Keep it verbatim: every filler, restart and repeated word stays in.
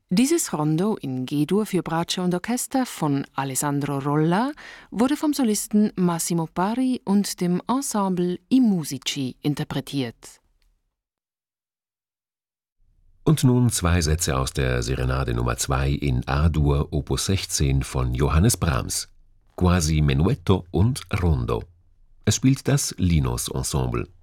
Dieses Rondo in G-Dur für Bratsche und Orchester von Alessandro Rolla wurde vom Solisten Massimo Pari und dem Ensemble I Musici interpretiert. Und nun zwei Sätze aus der Serenade Nummer zwei in A-Dur Opus sechzehn von Johannes Brahms, quasi Menuetto und Rondo. Es spielt das Linos Ensemble.